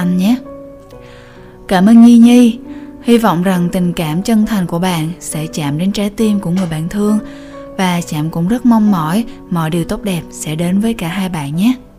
anh nhé. Cảm ơn Nhi Nhi. Hy vọng rằng tình cảm chân thành của bạn sẽ chạm đến trái tim của người bạn thương, và Trạm cũng rất mong mỏi mọi điều tốt đẹp sẽ đến với cả hai bạn nhé.